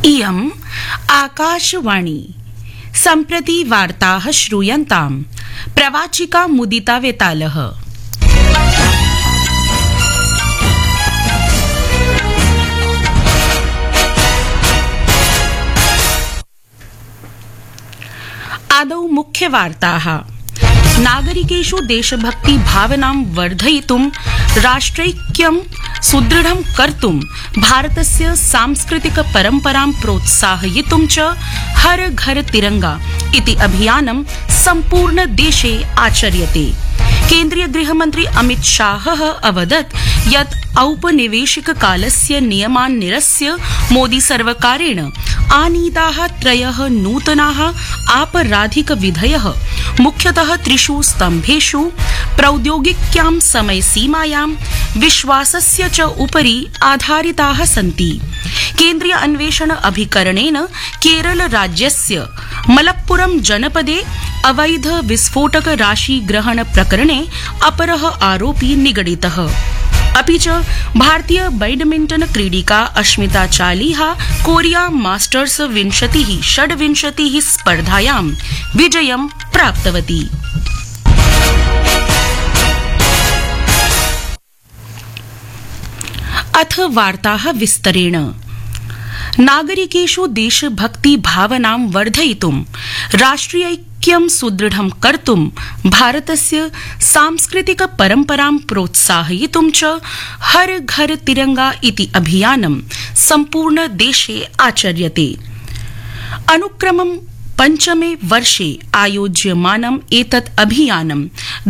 इयम् आकाशवाणी सम्प्रति वार्ताः श्रूयन्ताम् प्रवाचिका मुदिता वेतालः। आदौ मुख्यवार्ताः। नागरिकेषु देशभक्ति भावनां वर्धयितुं राष्ट्रैक्यं सुदृढं कर्तुं भारतस्य सांस्कृतिक परम्परां प्रोत्साहयितुं च हर घर तिरंगा इति अभियानं सम्पूर्ण देशे आचर्यते। केन्द्रीय गृहमन्त्री अमित शाहः अवदत् यत् औपनिवेशिक कालस्य नियमान् निरस्य मोदी सर्वकारेण आनीताः त्रयः नूतनाः आपराधिक विधयः मुख्यतः त्रिषु स्तम्भेषु प्रौद्योगिक्यां समयसीमायां विश्वासस्य च उपरि आधारिताः सन्ति। केन्द्रीय अन्वेषण अभिकरणेन केरल राज्यस्य मलप्पुरम जनपदे अवैध विस्फोटक राशि ग्रहण प्रकरणे अपरः आरोपी निगडितः। अपि च भारतीय badminton क्रीडिका Ashmita Chaliha Korea masters 26 स्पर्धायां विजयं प्राप्तवती। अथ वार्ताः विस्तरेण। नागरिकेषु देशभक्ति भावनां वर्धयितुं राष्ट्रियैक्यं सुदृढं कर्तुं भारतस्य सांस्कृतिक परम्परां प्रोत्साहयितुं च हर घर तिरंगा इति अभियानं सम्पूर्ण देशे आचर्यते। अनुक्रमं पञ्चमे वर्षे आयोज्यमानम् एतत् अभियानं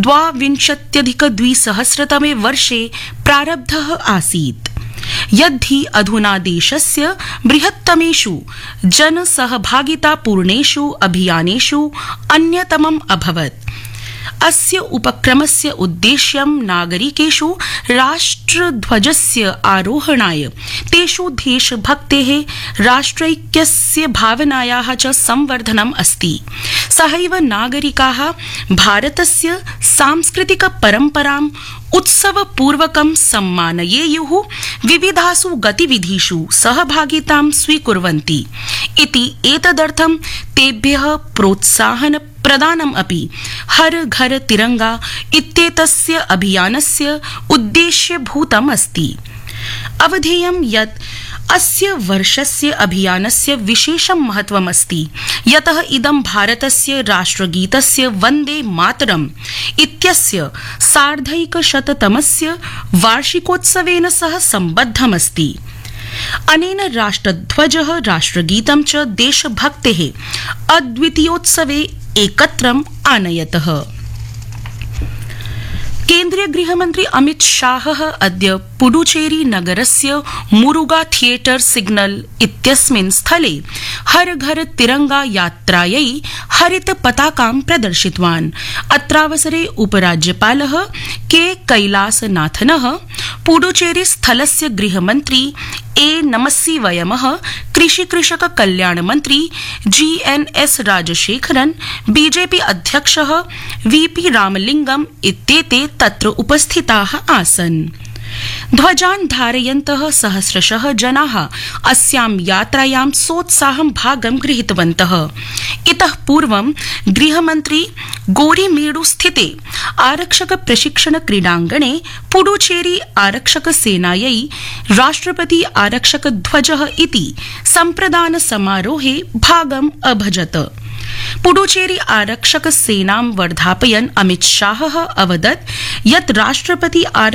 2020 वर्षे प्रारब्धः आसीत्, यद्धि अधुना देशस्य बृहत्तमेषु जनसहभागितापूर्णेषु अभियानेषु अन्यतमम् अभवत्। अस्य उपक्रमस्य उद्देश्यं नागरिकेषु राष्ट्रध्वजस्य आरोहणाय तेषु देशभक्तेः राष्ट्रैक्यस्य भावनायाः च संवर्धनम् अस्ति। सहैव नागरिकाः भारतस्य सांस्कृतिक परम्पराम् उत्सवपूर्वकं सम्मानयेयुः, विविधासु गतिविधिषु सहभागितां स्वीकुर्वन्ति इति एतदर्थं तेभ्यः प्रोत्साहन प्रदानम् अपि हर घर तिरंगा इत्येतस्य अभियानस्य उद्देश्यभूतम् अस्ति। अवधेयं यत् अस्य वर्षस्य अभियानस्य विशेषं महत्वम् अस्ति, यतः इदं भारतस्य राष्ट्रगीतस्य वन्दे मातरम् इत्यस्य 150तमस्य वार्षिकोत्सवेन सह सम्बद्धमस्ति। अनेन राष्ट्रध्वजः राष्ट्रगीतं च देशभक्तेः अद्वितीयोत्सवे एकत्रम् आनयतः। केन्द्रीय गृहमन्त्री अमित शाहः अद्य पुडुचेरी नगरस्य मुरुगा थियेटर सिग्नल इत्यस्मिन् स्थले हर घर तिरंगा यात्रायै हरित पताकां प्रदर्शितवान्। अत्रावसरे उपराज्यपालः के कैलासनाथनः, पुडुचेरी स्थलस्य गृहमन्त्री ए नमस्सिवयमः, कृषक कल्याण मंत्री GNS राजशेखरन्, बीजेपी अध्यक्षः VP रामलिंगम इत्येते तत्र उपस्थिताः आसन्। ध्वजान् धारयन्तः सहस्रशः जनाः अस्यां यात्रायां सोत्साहं भागं गृहीतवन्तः। इतः पूर्वं गृहमन्त्री गोरीमेडु स्थिते आरक्षक प्रशिक्षण क्रीडाङ्गणे पुडुचेरी आरक्षक सेनायै राष्ट्रपति आरक्षक ध्वजः इति सम्प्रदान समारोहे भागम् अभजत। पुडुचेरी आरक्षक सेनां वर्धापयन् अमित शाहः अवदत् यत् राष्ट्रपति